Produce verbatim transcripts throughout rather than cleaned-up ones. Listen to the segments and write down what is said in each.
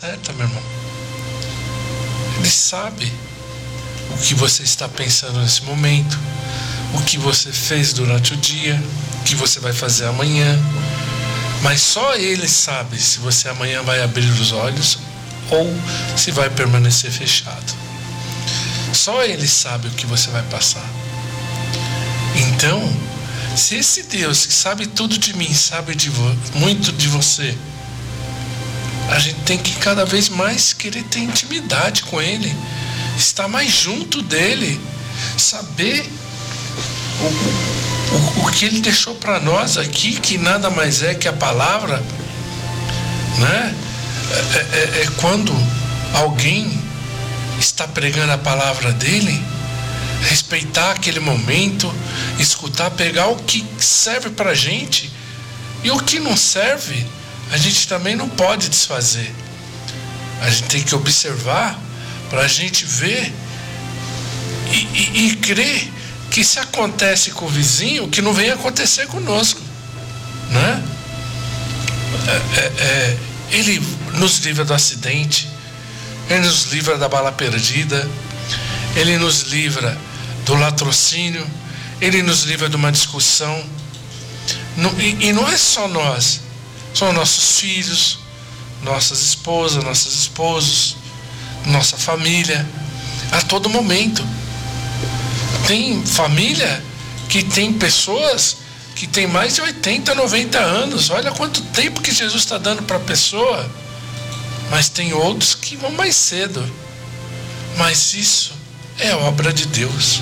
certa, meu irmão. Ele sabe o que você está pensando nesse momento, o que você fez durante o dia, o que você vai fazer amanhã. Mas só Ele sabe se você amanhã vai abrir os olhos ou se vai permanecer fechado. Só Ele sabe o que você vai passar. Então, se esse Deus que sabe tudo de mim, sabe de vo- muito de você, a gente tem que cada vez mais querer ter intimidade com Ele, estar mais junto dEle, saber o, o, o que Ele deixou para nós aqui, que nada mais é que a palavra, né? É, é, é quando alguém está pregando a palavra dEle, respeitar aquele momento, escutar, pegar o que serve para a gente e o que não serve, a gente também não pode desfazer. A gente tem que observar para a gente ver e, e, e crer que se acontece com o vizinho, que não venha acontecer conosco, né? É, é, é, ele nos livra do acidente, Ele nos livra da bala perdida, Ele nos livra do latrocínio, Ele nos livra de uma discussão. E, e não é só nós, são nossos filhos, nossas esposas, nossos esposos, nossa família, a todo momento. Tem família que tem pessoas que tem mais de oitenta, noventa anos. Olha quanto tempo que Jesus está dando para a pessoa. Mas tem outros que vão mais cedo. Mas isso é obra de Deus.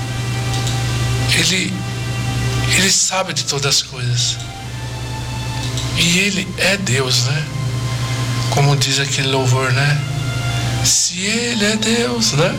Ele, ele sabe de todas as coisas. E Ele é Deus, né? Como diz aquele louvor, né? Se Ele é Deus, né?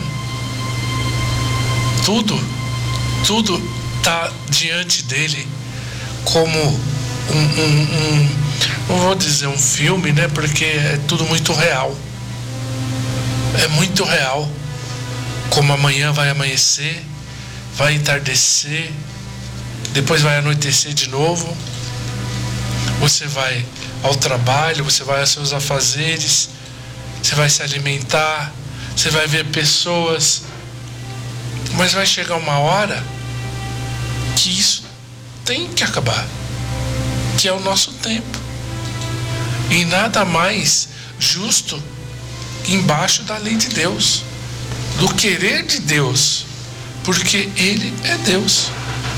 Tudo, tudo está diante dEle como um, um, um, não vou dizer um filme, né? Porque é tudo muito real. É muito real. Como amanhã vai amanhecer, vai entardecer, depois vai anoitecer de novo. Você vai ao trabalho, você vai aos seus afazeres, você vai se alimentar, você vai ver pessoas, mas vai chegar uma hora que isso tem que acabar, que é o nosso tempo. E nada mais justo embaixo da lei de Deus, do querer de Deus, porque Ele é Deus.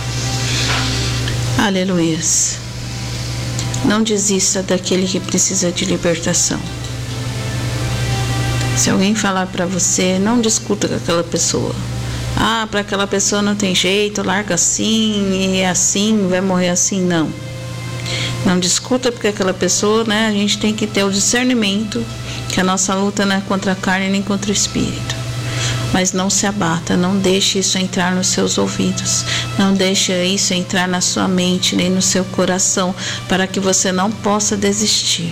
Aleluia. Não desista daquele que precisa de libertação. Se alguém falar para você, não discuta com aquela pessoa. Ah, para aquela pessoa não tem jeito, larga assim, e é assim, vai morrer assim. Não. Não discuta, porque aquela pessoa, né, a gente tem que ter o discernimento que a nossa luta não é contra a carne nem contra o espírito. Mas não se abata, não deixe isso entrar nos seus ouvidos, não deixe isso entrar na sua mente nem no seu coração, para que você não possa desistir.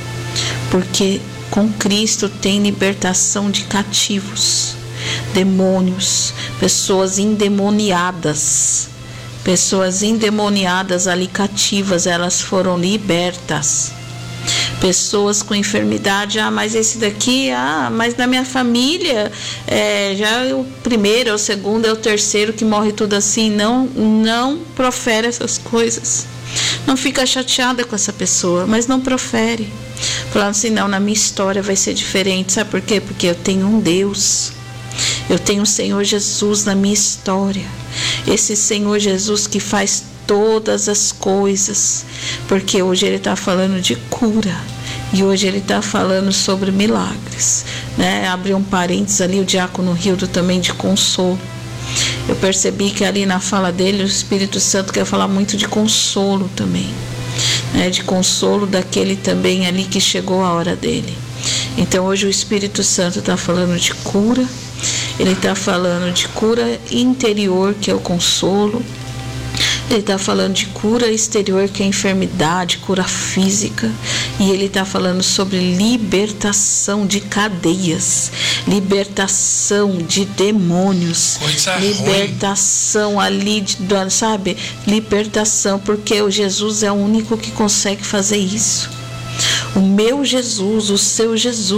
Porque com Cristo tem libertação de cativos, demônios, pessoas endemoniadas, pessoas endemoniadas ali cativas, elas foram libertas. Pessoas com enfermidade, ah, mas esse daqui, ah, mas na minha família, é, já é o primeiro, é o segundo, é o terceiro que morre tudo assim. Não, não profere essas coisas. Não fica chateada com essa pessoa, mas não profere. Falando assim, não, na minha história vai ser diferente. Sabe por quê? Porque eu tenho um Deus. Eu tenho o Senhor Jesus na minha história. Esse Senhor Jesus que faz todas as coisas, porque hoje Ele está falando de cura e hoje Ele está falando sobre milagres, né? Abre um parênteses ali, o diácono Rildo também, de consolo. Eu percebi que ali na fala dele o Espírito Santo quer falar muito de consolo também, né? De consolo daquele também ali que chegou a hora dele. Então hoje o Espírito Santo está falando de cura, Ele está falando de cura interior, que é o consolo. Ele está falando de cura exterior, que é a enfermidade, cura física. E Ele está falando sobre libertação de cadeias, libertação de demônios, Coisa libertação ruim. ali, de, sabe? Libertação, porque o Jesus é o único que consegue fazer isso. O meu Jesus, o seu Jesus.